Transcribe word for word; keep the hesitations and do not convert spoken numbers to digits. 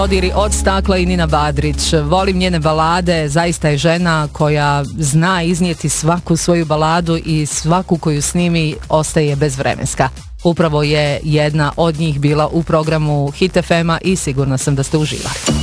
Odiri od stakla i Nina Badrić. Volim njene balade, zaista je žena koja zna iznijeti svaku svoju baladu i svaku koju snimi ostaje bezvremenska. Upravo je jedna od njih bila u programu Hit F M-a i sigurna sam da ste uživali.